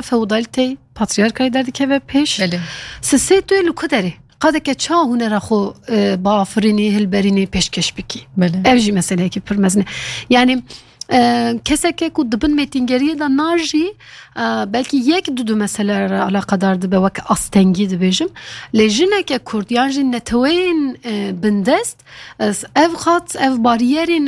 feudalite patriarkayı derdik eve peş. Sese tu lukaderi. قادك تشا هنا راخو بافريني هلبريني بيشكش بكي افجي مسألة كي برمزني يعني كسك كود دبن ميتينجري دا ناجي بلكي يك دو مسألة على قدر دبا وك أستنجي دبيجم لجنة كورد يعني جنة توين بندست اف خط اف باريرين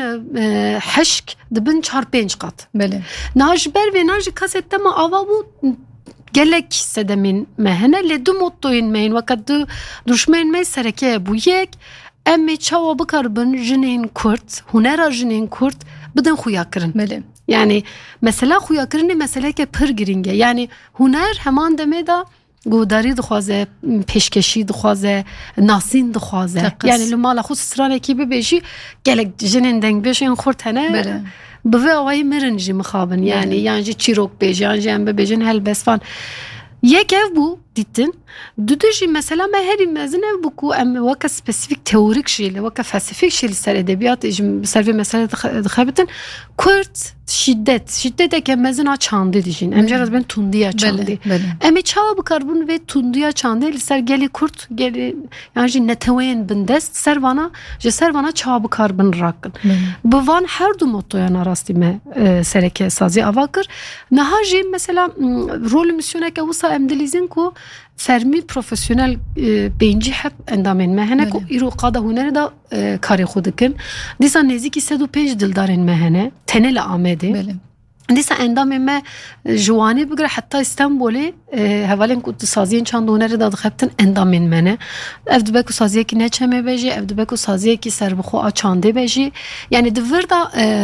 حشك دبن چهار پنج قط ناج بر و ناج كاسيت ما آوابو gelek sedemin mehne le du mottoyin meyin vakat du düşmeyin mey sereke bu yek emme çava bakarbın jinin kurt hunera jinin kurt bidin xuya kirin yani mesela xuya kirin mesela ke pir giringe yani huner heman deme da گوداری دخوازه پیشکشی دخوازه ناسین دخوازه یعنی لما خود سرانه کی ببیشی گلک جنین دنگ بیشین خورتنه بوی آوای مرنجی مخابن yani چیروک بیش yani ببیشین هل بسفان یک ev bu dittin düdüji mesela meheri mezun ev bu ku em vaka spesifik teorik şeyle vaka felsefik şeyle ser edebiyat servi mesela dikhabetin kurt şiddet ke mezun açandı dijin emceraz ben tundiya açandı emi çava bu karbon ve tundiya açandı ser geli kurt geli yani netewen bindest servana çava bu karbon rakın bu van her du motto yana rastime sereke sazi avakır nahaji mesela rol misyona ke usa emdelizin ku فرمی پروفسیونل بینجی حب اندامین مهنه کو ایرو قاده هنر دا کاری خود کن دیسا نزدیکی 105 دلدارین مهنه تنل آمده دیسا اندامین ما جوانی بگره حتی استانبولی حوالین کو سازین چند هنر دا دخبتن اندامین منه افد بکو سازیه کی نچمه بجی افد بکو سازیه کی سر بخو آچانده بجی yani دوردا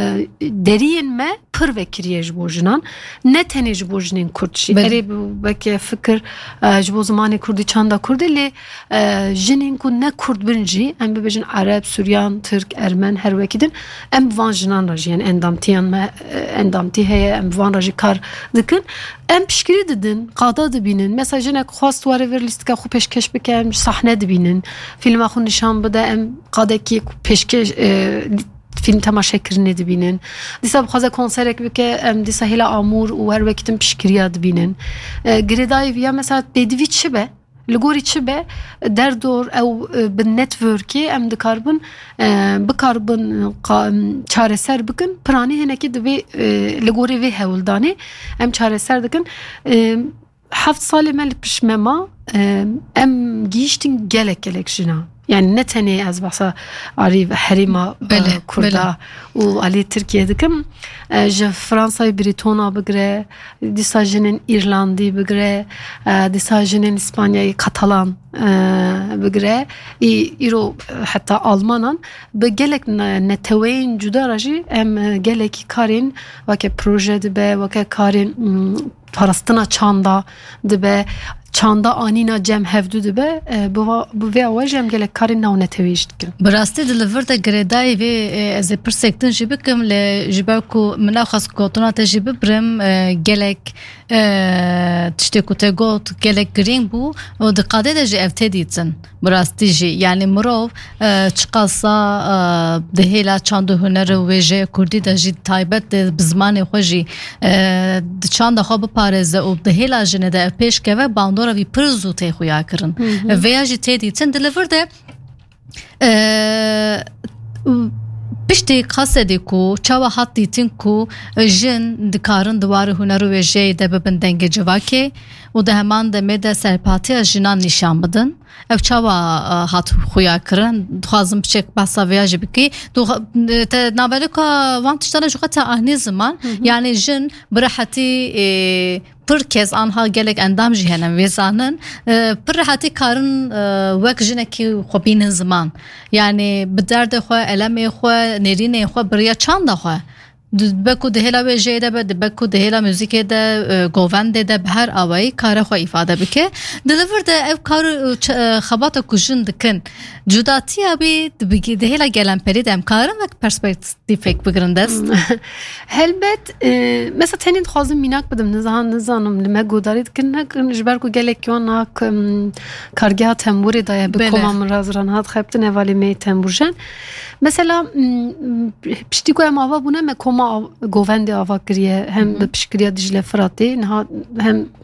درین ما پر وکریه جبوجنان نه تنه جبوجنین کردشی اری بک فکر جبو زمانی کردی چندا کردی لی جنین کو نه کرد بنجی ام ببجن عرب سوریان ترک ارمن هر وکیدن ام وان جنان راجی yani endamti heye ام وان راجی کار دکن ام پشکری ددن قادا دبینن مثلا جنک خواست واره ور لیست که خو پیشکش بکن صحنه دبینن فیلم خو نشان بده ام قادا کی پیشکش فیلم تماشا کردن دبینن دیسا بخواد کنسرک بکه دیسا هلا آمور و هر وقتم پشکریا دبینن گریدای ویا مثلا بدوی چه به لگوری چه به در دور او بالنتورکی ام دکاربن بکاربن چاره سر بکن پرانی هنکی دوی لگوری وی هولدانی ام چاره سر دکن 7 سال مل پشمما ام گیشتین گلک جنا yani ne tane az basa ari harima kurda u ali Türkiye'dekim Fransa'yı Britanya bigre disajinin İrlandi bigre disajinin İspanya'yı Katalan bigre iro hatta Almanan be gelek neteweyn juda raji em gelek karin vake proje dibe vake karin parastına çanda dibe çanda anina cem hevdu dibe bu ve avajem gelek karin navnetevişt kin براستی دلورده گردای و از پرسکتن جیب کم ل جیبا کو مناخس کوتونات جیب برم gelek تشتی کوتگوت gelek گرین بو و دقاده ده جی افتدیتن براستی جی یعنی مرو چقاسا دهیلا چند هنر و جی کردی ده جی تایبت بزمان خوجی چند خواب پارزه و دهیلا جنه ده پیش که و باندورا وی پرزو تی خویا کرن و یا جی تدیتن دلورده پشتی قصدی کو چوا حتی تین کو جن دکارن دوار هنر و جی ده ببندنگ جواکی و ده همان ده مده سرپاتی جنان نشان بدن ev çava hat xuya kirin dixwazim biçek behsa vêya jî bikî te naberika van tiştana jî te ahnî ziman yani jin bi rehetî pir kes anha gelek endam jî hene vê zanin pir rehetî karin wek jinekî xwe bînin ziman yani bi derdê xwe elemê xwe nêrînê xwe biriya çanda xwe بکو دهلا به جیده به بکو دهلا موزیک ده گوونده ده به هر آوایی کار خو ifade بکه دلیور ده ev کار خبات کجن دکن جداتی abi دهلا گلن پری ده امکارن و perspektifik بگرندست هلبت مثلا تنین خوازم میناک بدم نزانم لما گوداری دکن نکن جبر کو گلک یون ناک کارگاه تنبوری دایه بکومم رازران هات خیبتن اوالی می تنبورجن مثلا پشتی کو ام آوا بونه مکوما گوونده آوا کریه هم به پشکریه دیجله فراتی هم